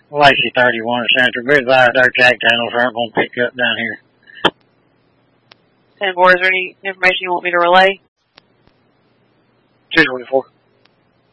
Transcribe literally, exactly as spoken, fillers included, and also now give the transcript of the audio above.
Lacey thirty-one at Central. Be advised our jack channels aren't going to pick up down here. ten four, is there any information you want me to relay? two twenty-four.